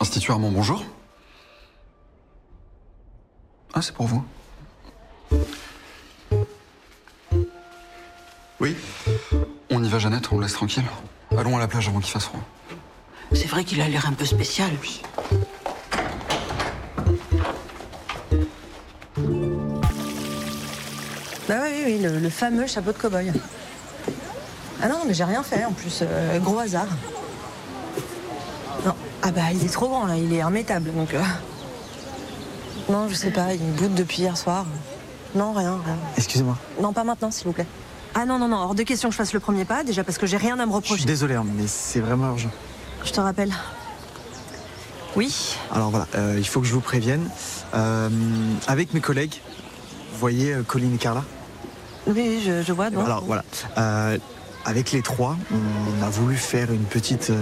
L'Institut Armand, bonjour. Ah, c'est pour vous. Oui. On y va, Jeannette, on le laisse tranquille. Allons à la plage avant qu'il fasse froid. C'est vrai qu'il a l'air un peu spécial. Oui. Bah oui, le fameux chapeau de cow-boy. Ah non, mais j'ai rien fait en plus, gros hasard. Non, ah bah il est trop grand là, il est immétable donc. Non, je sais pas, il me boude depuis hier soir. Non, rien. Excusez-moi. Non, pas maintenant, s'il vous plaît. Ah non, hors de question que je fasse le premier pas, déjà parce que j'ai rien à me Je reprocher. suis désolé, hein, mais c'est vraiment urgent. Je te rappelle. Oui. Alors voilà, il faut que je vous prévienne. Avec mes collègues, vous voyez Colline et Carla? Oui, je vois donc. Alors voilà, avec les trois, on a voulu faire une petite...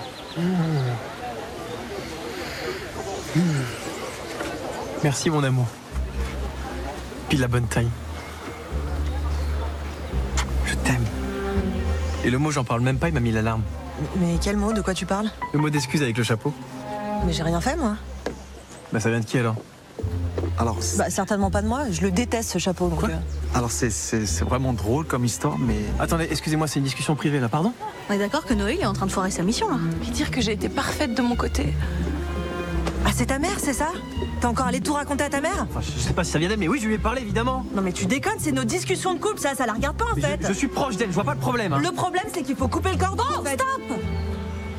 Merci mon amour. Puis la bonne taille. Je t'aime. Et le mot, j'en parle même pas, il m'a mis l'alarme. Mais quel mot, de quoi tu parles? Le mot d'excuse avec le chapeau. Mais j'ai rien fait moi. Bah ça vient de qui alors? Alors, Bah certainement pas de moi, je le déteste ce chapeau donc. alors c'est vraiment drôle comme histoire, mais... Attendez, excusez-moi, c'est une discussion privée là, pardon? On est d'accord que Noé il est en train de foirer sa mission là. Puis dire que j'ai été parfaite de mon côté. Ah c'est ta mère, c'est ça? T'es encore allé tout raconter à ta mère? Enfin, je sais pas si ça vient d'elle, mais oui, je lui ai parlé évidemment. Non mais tu déconnes, c'est nos discussions de couple, ça la regarde pas en Mais fait. je suis proche d'elle, je vois pas le problème. Hein. Le problème c'est qu'il faut couper le cordon en fait. Stop!